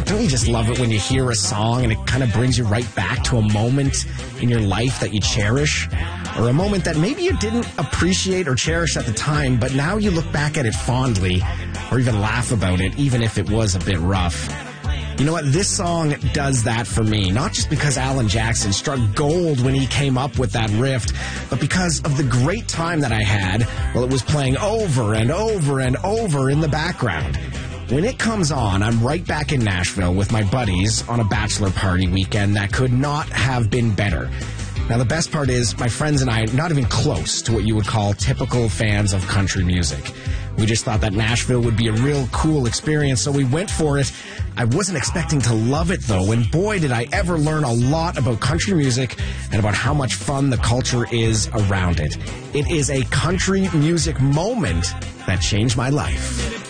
Don't you just love it when you hear a song and it kind of brings you right back to a moment in your life that you cherish? Or a moment that maybe you didn't appreciate or cherish at the time, but now you look back at it fondly or even laugh about it, even if it was a bit rough. You know what? This song does that for me, not just because Alan Jackson struck gold when he came up with that riff, but because of the great time that I had while it was playing over and over and over in the background. When it comes on, I'm right back in Nashville with my buddies on a bachelor party weekend that could not have been better. Now, the best part is my friends and I are not even close to what you would call typical fans of country music. We just thought that Nashville would be a real cool experience, so we went for it. I wasn't expecting to love it, though, and boy, did I ever learn a lot about country music and about how much fun the culture is around it. It is a country music moment that changed my life.